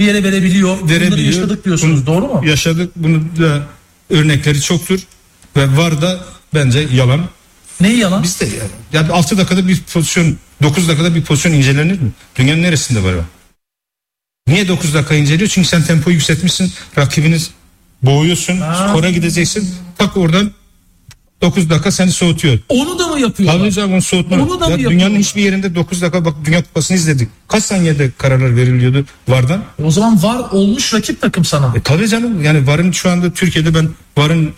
bir yere verebiliyor. Bunları yaşadık diyorsunuz, doğru mu? Yaşadık. Bunun da örnekleri çoktur. Ve var da bence yalan. Neyi yalan? Bizde yani 6 dakikada bir pozisyon, 9 dakikada bir pozisyon incelenir mi? Dünyanın neresinde var o? Niye 9 dakika inceliyor? Çünkü sen tempoyu yükseltmişsin. Rakibiniz boğuyorsun. Skora gideceksin. Tak oradan 9 dakika seni soğutuyor. Onu da mı yapıyorlar? Tabii canım, onu soğutma. Onu da mı Dünyanın yapıyorlar? hiçbir yerinde 9 dakika, bak Dünya Kupası'nı izledik. Kaç saniyede kararlar veriliyordu VAR'dan? O zaman var olmuş rakip takım sana. Tabii canım, yani VAR'ın şu anda Türkiye'de, ben VAR'ın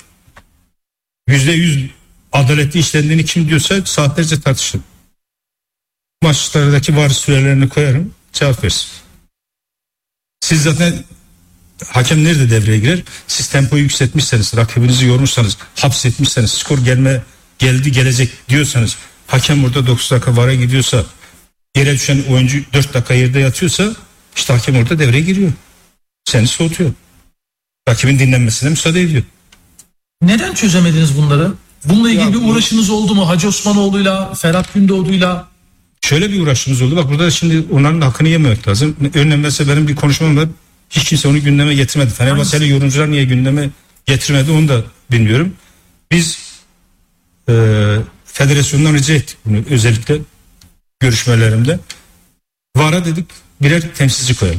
%100 adaletli işlendiğini kim diyorsa saatlerce tartışırım. Maçlardaki VAR sürelerini koyarım, cevap versin. Siz zaten, hakem nerede devreye girer? Siz tempoyu yükseltmişseniz, rakibinizi yormuşsanız, hapsetmişseniz, skor geldi gelecek diyorsanız, hakem burada 9 dakika VAR'a gidiyorsa, yere düşen oyuncu 4 dakika yerde yatıyorsa, işte hakem orada devreye giriyor. Seni soğutuyor. Rakibin dinlenmesine müsaade ediyor. Neden çözemediniz bunları? Bununla ilgili bir uğraşınız oldu mu? Hacı Osmanoğlu'yla, Ferhat Gündoğdu'yla? Şöyle bir uğraşımız oldu. Bak burada şimdi onların hakkını yememek lazım. Örneğin mesela benim bir konuşmam var. Hiç kimse onu gündeme getirmedi. Fenerbahçeli yorumcular niye gündeme getirmedi onu da bilmiyorum. Biz federasyondan rica ettik bunu, özellikle görüşmelerimde. VAR'a dedik birer temsilci koyalım.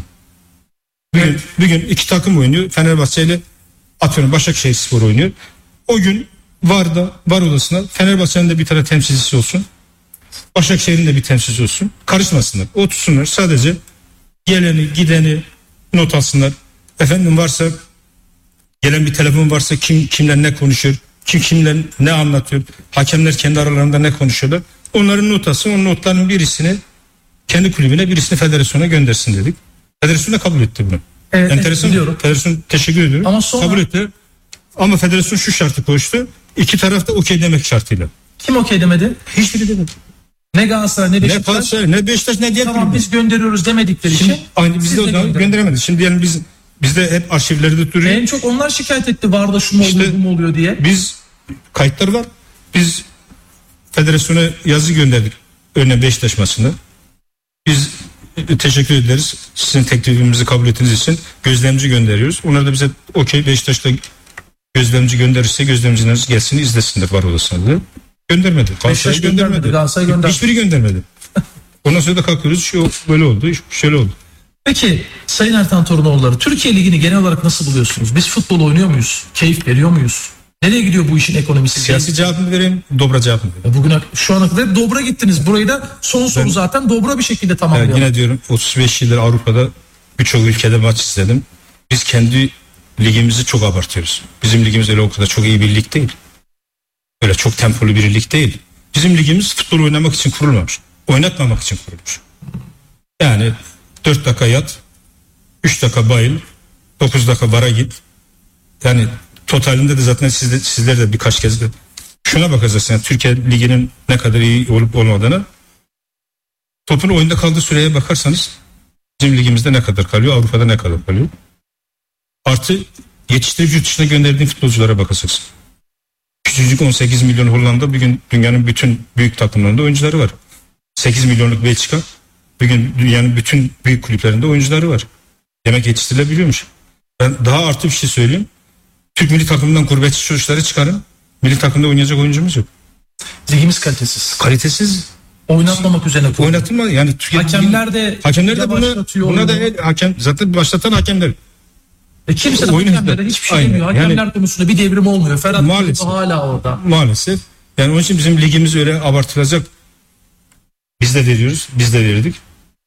Bir gün iki takım oynuyor. Fenerbahçe ile atıyorum Başakşehirspor oynuyor. O gün VAR odasına Fenerbahçe'nin de bir tane temsilcisi olsun. Başakşehir'in de bir temsilcisi olsun. Karışmasınlar. Otursunlar. Sadece geleni gideni not alsınlar. Efendim varsa, gelen bir telefon varsa kimle ne konuşuyor, kim kimle ne anlatıyor, hakemler kendi aralarında ne konuşuyorlar, onların not alsın. O notların birisini kendi kulübüne, birisini federasyona göndersin dedik. Federasyon da kabul etti bunu. Evet, enteresan. biliyorum. Federasyon teşekkür ediyorum. Ama sonra... Kabul etti. Ama federasyon şu şartı koştu. İki taraf da okey demek şartıyla. Kim okey demedi? Hiçbiri demedi. Ne Galatasaray ne Beşiktaş. Ne Galatasaray ne Beşiktaş ne diğer Tamam, biz gönderiyoruz demedikleri için. Aynı biz de o zaman gönderemedik. Şimdi diyelim bizde hep arşivlerde duruyor. En çok onlar şikayet etti, VAR'da şu mu oluyor bu mu oluyor diye. Biz kayıtlar var. Biz federasyona yazı gönderdik. Örneğin Beşiktaş maçında. Biz teşekkür ederiz. Sizin teklifimizi kabul ettiğiniz için gözlemci gönderiyoruz. Onlar da bize okey, Beşiktaş'ta gözlemci gönderirse gözlemcileriniz gelsin izlesinler VAR odasında diye. Göndermedi. Beşiktaş göndermedi. Galatasaray göndermedi. Hiçbiri göndermedi. Ondan sonra da kalkıyoruz. Şu böyle oldu, şöyle oldu. Peki Sayın Ertan Torunoğulları, Türkiye Ligi'ni genel olarak nasıl buluyorsunuz? Biz futbol oynuyor muyuz? Keyif veriyor muyuz? Nereye gidiyor bu işin ekonomisi? Siyasi cevap mı vereyim, dobra cevap mı vereyim? Bugün şu ana kadar dobra gittiniz. Burayı da son soru zaten dobra bir şekilde tamamlayalım. Yine diyorum 35 yıldır Avrupa'da birçok ülkede maç izledim. Biz kendi ligimizi çok abartıyoruz. Bizim ligimiz öyle o kadar çok iyi bir lig değil. Öyle çok tempolu bir lig değil. Bizim ligimiz futbol oynamak için kurulmamış. Oynatmamak için kurulmuş. Yani 4 dakika yat, 3 dakika bayıl, 9 dakika VAR'a git. Yani totalinde de zaten sizler de birkaç kez de şuna bakacaksınız. Yani Türkiye Ligi'nin ne kadar iyi olup olmadığını, topun oyunda kaldığı süreye bakarsanız bizim ligimizde ne kadar kalıyor, Avrupa'da ne kadar kalıyor. Artı yetiştirip yurt dışına gönderdiğim futbolculara bakacaksınız. Küçücük 18 milyon Hollanda bugün dünyanın bütün büyük takımlarında oyuncuları var. 8 milyonluk Belçika bugün dünyanın bütün büyük kulüplerinde oyuncuları var. Demek yetiştirilebiliyormuş. Ben daha artı bir şey söyleyeyim. Türk milli takımından gurbetçi çocukları çıkarın. Milli takımda oynayacak oyuncumuz yok. Ligimiz kalitesiz. Kalitesiz. Oynatmamak üzerine kurulu. Oynatılma yani hakemler de buna da hakem zaten başlatan hakemler. Kimse de hakemlere hiçbir şey demiyor. Hakemler yani, konusunda bir devrim olmuyor. Ferhat maalesef hala orada. Maalesef. Yani onun için bizim ligimiz öyle abartılacak. Biz de veriyoruz. Biz de verdik.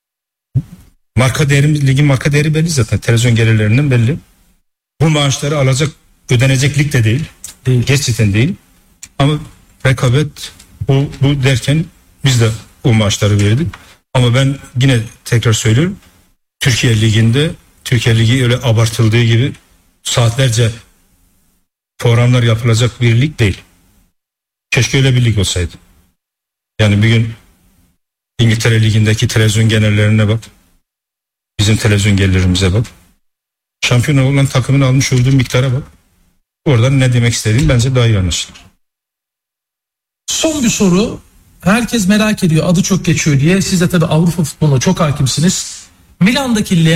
Ligin marka değeri belli zaten. Televizyon gelirlerinden belli. Bu maaşları alacak, ödenecek lig de değil. Gerçekten değil. Ama rekabet bu derken biz de o maaşları verdik. Ama ben yine tekrar söylüyorum. Türkiye Ligi öyle abartıldığı gibi saatlerce programlar yapılacak bir lig değil. Keşke öyle bir lig olsaydı. Yani bir gün İngiltere Ligi'ndeki televizyon gelirlerine bak. Bizim televizyon gelirlerimize bak. Şampiyon olan takımın almış olduğu miktara bak. Oradan ne demek istediğim bence daha iyi anlaşılır. Son bir soru. Herkes merak ediyor, adı çok geçiyor diye. Siz de tabii Avrupa futboluna çok hakimsiniz. Milan'daki